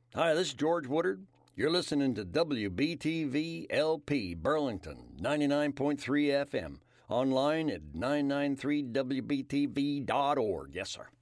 Hi, this is George Woodard. You're listening to WBTV LP Burlington, 99.3 FM. Online at 993WBTV.org. Yes, sir.